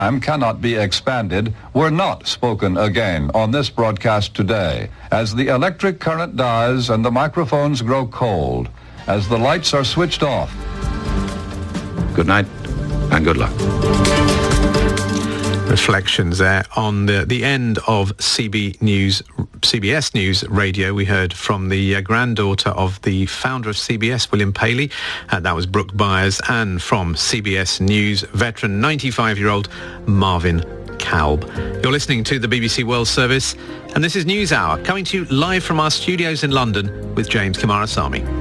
cannot be expanded were not spoken again on this broadcast today, as the electric current dies and the microphones grow cold, as the lights are switched off. Good night and good luck. Reflections there on the end of CBS News Radio. We heard from the granddaughter of the founder of CBS, William Paley. That was Brooke Byers. And from CBS News veteran, 95-year-old Marvin Kalb. You're listening to the BBC World Service, and this is News Hour, coming to you live from our studios in London with James Kamarasamy.